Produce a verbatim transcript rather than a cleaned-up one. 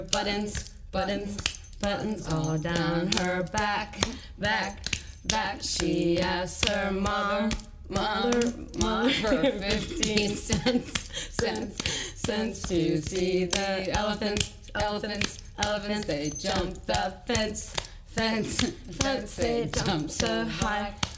buttons, buttons, buttons all down her back, back, back. She asked her mother, mother, mother for fifteen cents, cents, cents to see the elephants, elephants, elephants. They jumped the fence, fence, fence. They jumped so high,